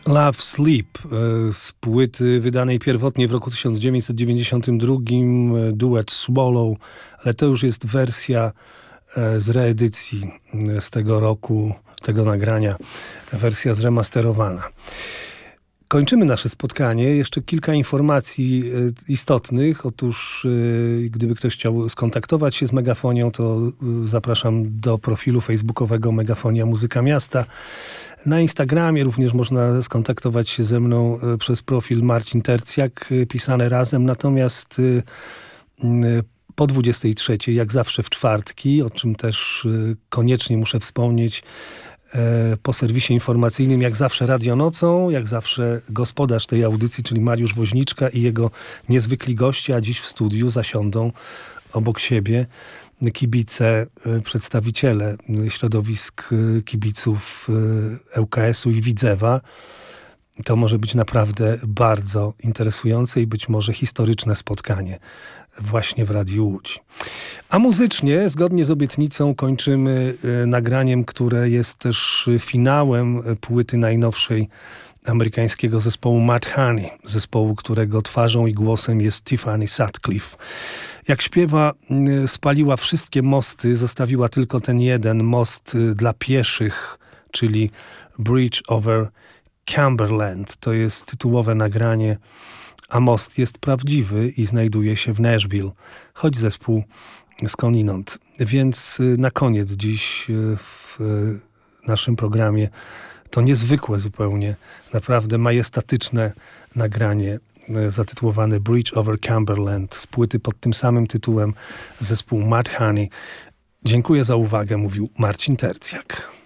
Love Sleep z płyty wydanej pierwotnie w roku 1992, duet Swallow, ale to już jest wersja z reedycji z tego roku, tego nagrania, wersja zremasterowana. Kończymy nasze spotkanie. Jeszcze kilka informacji istotnych. Otóż gdyby ktoś chciał skontaktować się z Megafonią, to zapraszam do profilu facebookowego Megafonia Muzyka Miasta. Na Instagramie również można skontaktować się ze mną przez profil Marcin Tercjak, pisane razem. Natomiast po 23, jak zawsze w czwartki, o czym też koniecznie muszę wspomnieć, po serwisie informacyjnym, jak zawsze Radio Nocą, jak zawsze gospodarz tej audycji, czyli Mariusz Woźniczka i jego niezwykli goście, a dziś w studiu zasiądą obok siebie kibice, przedstawiciele środowisk kibiców ŁKS-u i Widzewa. To może być naprawdę bardzo interesujące i być może historyczne spotkanie właśnie w Radiu Łódź. A muzycznie, zgodnie z obietnicą, kończymy nagraniem, które jest też finałem płyty najnowszej amerykańskiego zespołu Mudhoney, zespołu, którego twarzą i głosem jest Tiffany Sutcliffe. Jak śpiewa, spaliła wszystkie mosty, zostawiła tylko ten jeden most dla pieszych, czyli Bridge over Cumberland. To jest tytułowe nagranie, a most jest prawdziwy i znajduje się w Nashville, choć zespół skądinąd. Więc na koniec dziś w naszym programie to niezwykłe zupełnie, naprawdę majestatyczne nagranie zatytułowane Bridge over Cumberland z płyty pod tym samym tytułem zespół Mudhoney. Dziękuję za uwagę, mówił Marcin Tercjak.